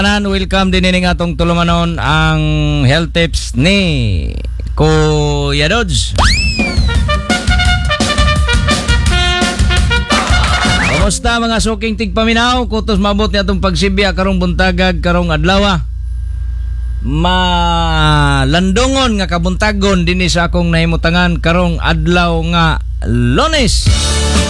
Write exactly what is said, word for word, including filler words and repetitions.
Welcome din ini atong tulumanon ang health tips ni Kuya Dodge. Kumusta mga suking tigpaminaw? Kutos mabot ni atong pagsibya karong buntagag karong adlaw. Malandongon nga kabuntagon dinhi sa akong nahimutangan karong adlaw nga Lunes.